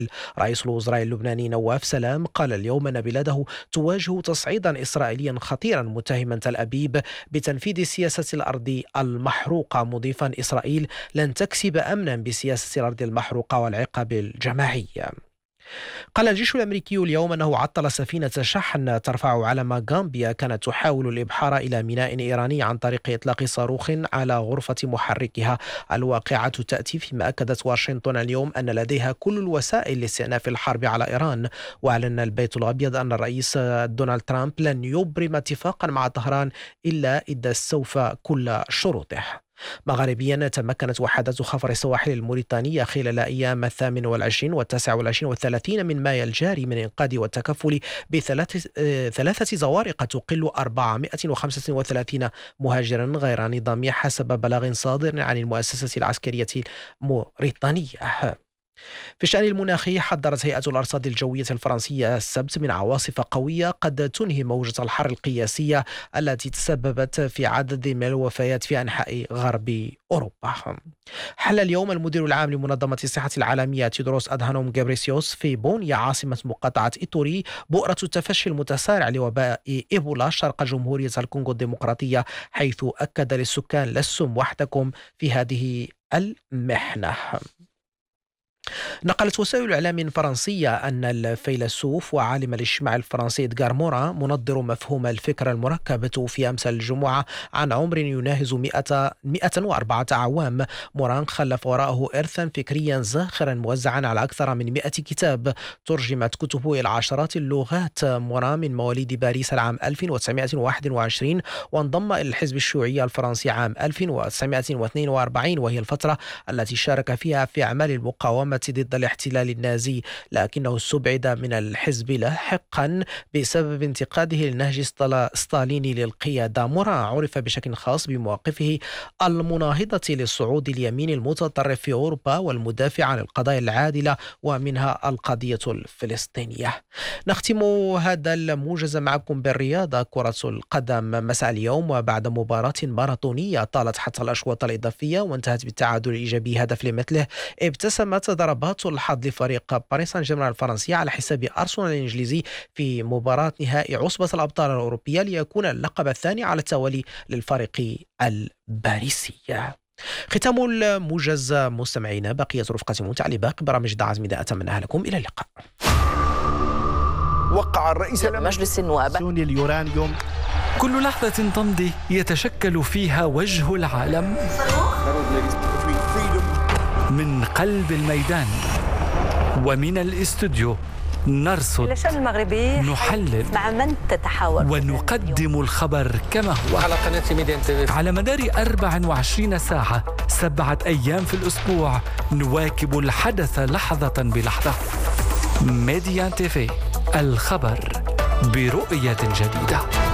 رئيس الوزراء اللبناني نواف سلام قال اليوم أن بلاده تواجه تصعيدا إسرائيليا خطيرا، متهما تل أبيب بتنفيذ سياسة الأرض المحروقة، مضيفا إسرائيل لن تكسب أمنا بسياسة الأرض المحروقة والعقاب الجماعي. قال الجيش الأمريكي اليوم أنه عطل سفينة شحن ترفع علم غامبيا كانت تحاول الإبحار إلى ميناء إيراني عن طريق إطلاق صاروخ على غرفة محركها. الواقعة تأتي فيما أكدت واشنطن اليوم أن لديها كل الوسائل لاستئناف الحرب على إيران. وأعلن البيت الأبيض أن الرئيس دونالد ترامب لن يبرم اتفاقا مع طهران إلا إذا استوفى كل شروطه. مغاربيا تمكنت وحدات خفر السواحل الموريتانية خلال أيام 28 و29 و30 من مايو الجاري من إنقاذ والتكفل بثلاثة زوارق تقل 435 مهاجرا غير نظامي حسب بلاغ صادر عن المؤسسة العسكرية الموريتانية. في الشأن المناخي، حذرت هيئة الأرصاد الجوية الفرنسية السبت من عواصف قوية قد تنهي موجة الحر القياسية التي تسببت في عدد من الوفيات في أنحاء غرب أوروبا. حل اليوم المدير العام لمنظمة الصحة العالمية تيدروس أدهانوم غابريسيوس في بونيا عاصمة مقاطعة إيتوري بؤرة التفشي المتسارع لوباء إيبولا شرق جمهورية الكونغو الديمقراطية، حيث أكد للسكان لستم وحدكم في هذه المحنة. نقلت وسائل الإعلام فرنسية أن الفيلسوف وعالم الاجتماع الفرنسي إدغار موران، منظر مفهوم الفكر المركب، توفي أمس الجمعة عن عمر يناهز 104 أعوام. موران خلف وراءه إرثا فكريا زاخرا موزعا على أكثر من 100 كتاب، ترجمت كتبه إلى عشرات اللغات. موران من مواليد باريس العام 1921 وانضم إلى الحزب الشيوعي الفرنسي عام 1942، وهي الفترة التي شارك فيها في أعمال المقاومة ضد الاحتلال النازي، لكنه استبعد من الحزب لاحقا بسبب انتقاده للنهج ستاليني للقيادة. موران عرف بشكل خاص بمواقفه المناهضة للصعود اليمين المتطرف في أوروبا والمدافع عن القضايا العادلة ومنها القضية الفلسطينية. نختم هذا الموجز معكم بالرياضة. كرة القدم مساء اليوم وبعد مباراة ماراثونية طالت حتى الأشواط الإضافية وانتهت بالتعادل الإيجابي هدف لمثله، ابتسمت ضربات الحظ لفريق باريس سان جيرمان الفرنسي على حساب أرسنال الإنجليزي في مباراة نهائي عصبة الأبطال الأوروبية ليكون اللقب الثاني على التوالي للفريق الباريسي. ختام الموجز مستمعينا، بقية رفقة ممتعة لباقي برامج دعاء ميدان أتمنى لكم إلى اللقاء. وقع الرئيس مجلس النواب اليورانيوم. كل لحظة تمضي يتشكل فيها وجه العالم من قلب الميدان ومن الاستوديو. نرصد، الشأن المغربي، نحلل، مع من تتحاور، ونقدم الخبر كما هو على قناة ميدان تي في. على مدار 24 ساعة 7 أيام في الأسبوع نواكب الحدث لحظة بلحظة. ميديان تي في، الخبر برؤية جديدة.